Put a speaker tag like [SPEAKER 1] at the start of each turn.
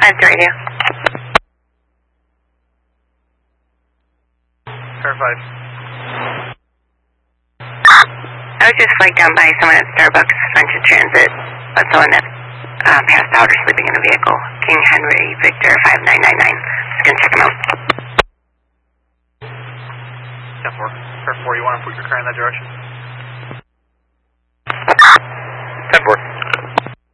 [SPEAKER 1] 5 to radio.
[SPEAKER 2] Car 5.
[SPEAKER 1] I was just flagged down by someone at Starbucks, Friendship Transit, but someone that passed out or sleeping in a vehicle. King Henry Victor 5999. Just gonna check him out.
[SPEAKER 2] 10-4. Car 4, you want to put your car in that direction? 10-4.